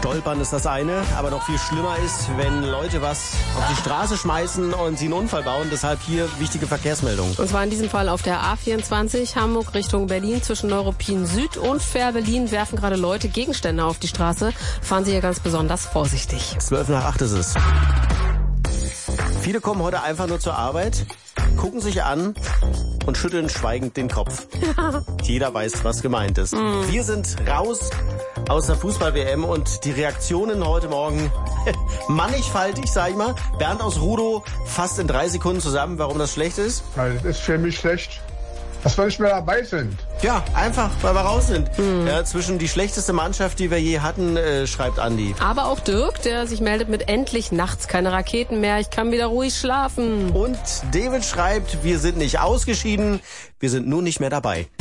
Stolpern ist das eine, aber noch viel schlimmer ist, wenn Leute was auf die Straße schmeißen und sie einen Unfall bauen. Deshalb hier wichtige Verkehrsmeldung. Und zwar in diesem Fall auf der A24 Hamburg Richtung Berlin zwischen Neuruppin Süd und Fähr-Berlin werfen gerade Leute Gegenstände auf die Straße. Fahren Sie hier ganz besonders vorsichtig. 7:55 ist es. Viele kommen heute einfach nur zur Arbeit, gucken sich an und schütteln schweigend den Kopf. Jeder weiß, was gemeint ist. Wir sind raus aus der Fußball-WM und die Reaktionen heute Morgen mannigfaltig, sag ich mal. Bernd aus Rudow fasst in 3 Sekunden zusammen, warum das schlecht ist. Weil es ist für mich schlecht, dass wir nicht mehr dabei sind. Ja, einfach, weil wir raus sind. Ja, zwischen die schlechteste Mannschaft, die wir je hatten, schreibt Andi. Aber auch Dirk, der sich meldet mit endlich nachts keine Raketen mehr, ich kann wieder ruhig schlafen. Und David schreibt, wir sind nicht ausgeschieden, wir sind nur nicht mehr dabei.